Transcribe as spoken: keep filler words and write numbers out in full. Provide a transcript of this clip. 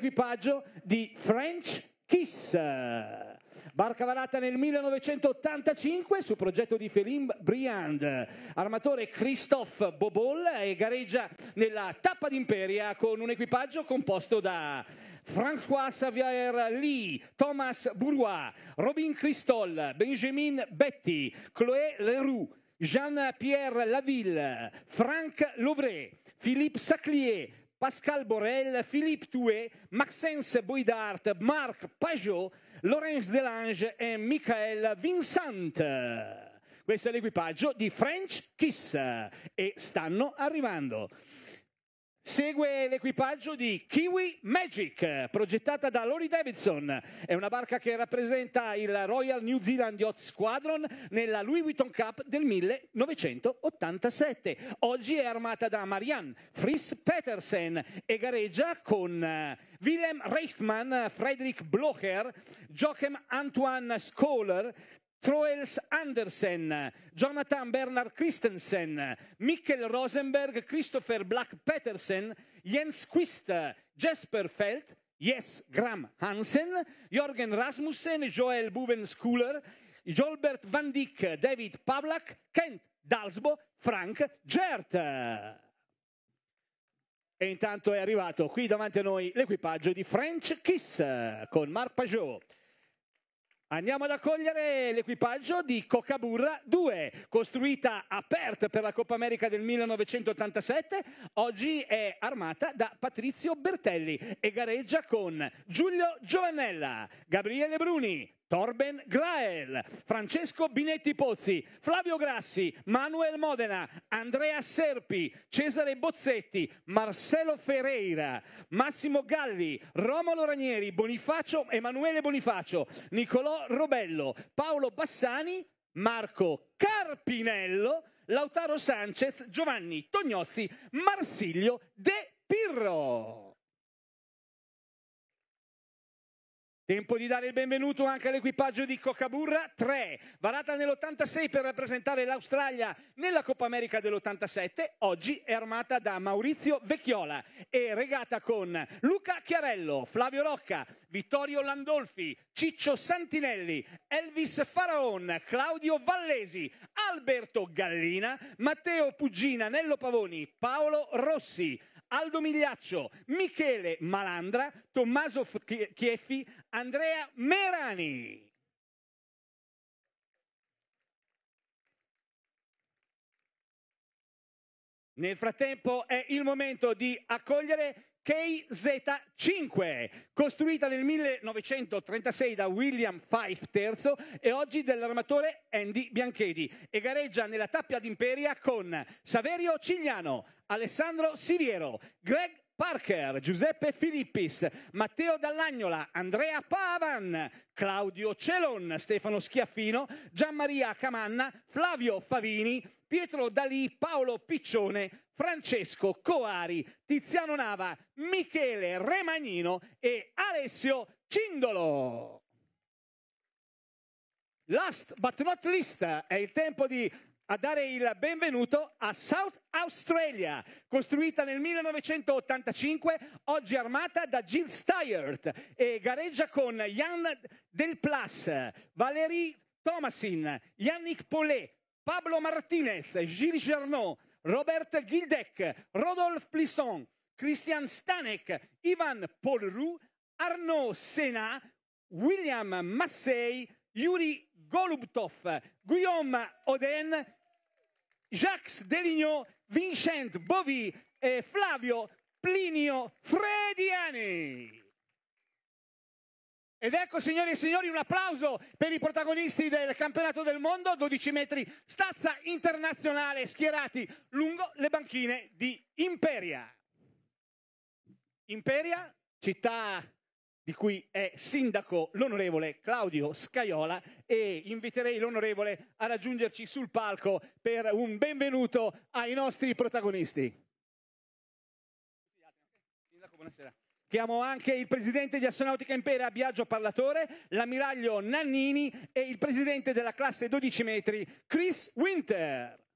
l'equipaggio di French Kiss. Barca varata nel millenovecentottantacinque su progetto di Féline Briand, armatore Christophe Bobol, e gareggia nella tappa d'Imperia con un equipaggio composto da François Xavier Lee, Thomas Bourrois, Robin Cristol, Benjamin Betty, Chloé Leroux, Jean-Pierre Laville, Franck Lovray, Philippe Saclier, Pascal Borel, Philippe Touet, Maxence Boydart, Marc Pajot, Laurence Delange e Michael Vincent. Questo è l'equipaggio di French Kiss e stanno arrivando. Segue l'equipaggio di Kiwi Magic, progettata da Laurie Davidson. È una barca che rappresenta il Royal New Zealand Yacht Squadron nella Louis Vuitton Cup del millenovecentottantasette. Oggi è armata da Marianne Fries Petersen e gareggia con Willem Reichmann, Frederick Blocher, Joachim Antoine Scholler, Troels Andersen, Jonathan Bernard Christensen, Mikkel Rosenberg, Christopher Black Petersen, Jens Quist, Jesper Felt, Jes Gram Hansen, Jorgen Rasmussen, Joel Bubenschooler, Jolbert Van Dijk, David Pavlak, Kent Dalsbo, Frank Gert. E intanto è arrivato qui davanti a noi l'equipaggio di French Kiss con Marc Pajot. Andiamo ad accogliere l'equipaggio di Cocaburra due, costruita a Perth per la Coppa America del millenovecentottantasette. Oggi è armata da Patrizio Bertelli e gareggia con Giulio Giovannella, Gabriele Bruni, Torben Grael, Francesco Binetti Pozzi, Flavio Grassi, Manuel Modena, Andrea Serpi, Cesare Bozzetti, Marcelo Ferreira, Massimo Galli, Romolo Ranieri, Bonifacio, Emanuele Bonifacio, Nicolò Robello, Paolo Bassani, Marco Carpinello, Lautaro Sanchez, Giovanni Tognozzi, Marsilio De Pirro. Tempo di dare il benvenuto anche all'equipaggio di Cocaburra tre, varata nell'ottantasei per rappresentare l'Australia nella Coppa America dell'ottantasette. Oggi è armata da Maurizio Vecchiola e regata con Luca Chiarello, Flavio Rocca, Vittorio Landolfi, Ciccio Santinelli, Elvis Faraon, Claudio Vallesi, Alberto Gallina, Matteo Puggina, Nello Pavoni, Paolo Rossi, Aldo Migliaccio, Michele Malandra, Tommaso Chieffi, Andrea Merani. Nel frattempo è il momento di accogliere K Z cinque, costruita nel millenovecentotrentasei da William Fife terzo e oggi dell'armatore Andy Bianchedi, e gareggia nella tappa d'Imperia con Saverio Cigliano, Alessandro Siviero, Greg Parker, Giuseppe Filippis, Matteo Dall'Agnola, Andrea Pavan, Claudio Celon, Stefano Schiaffino, Gianmaria Camanna, Flavio Favini, Pietro Dalì, Paolo Piccione, Francesco Coari, Tiziano Nava, Michele Remagnino e Alessio Cindolo. Last but not least è il tempo di a dare il benvenuto a South Australia, costruita nel millenovecentottantacinque, oggi armata da Jill Styert e gareggia con Jan Delplas, Valérie Thomasin, Yannick Paulet, Pablo Martinez, Gilles Gernot, Robert Gildec, Rodolphe Plisson, Christian Stanek, Ivan Polru, Arnaud Senat, William Massey, Yuri Golubtov, Guillaume Oden, Jacques Delignon, Vincent Bovy e Flavio Plinio Frediani. Ed ecco, signori e signori, un applauso per i protagonisti del campionato del mondo, dodici metri, stazza internazionale, schierati lungo le banchine di Imperia. Imperia, città di cui è sindaco l'onorevole Claudio Scaiola, e inviterei l'onorevole a raggiungerci sul palco per un benvenuto ai nostri protagonisti. Sindaco, buonasera. Chiamo anche il presidente di Assonautica Imperia Biagio Parlatore, l'ammiraglio Nannini e il presidente della classe dodici metri Chris Winter.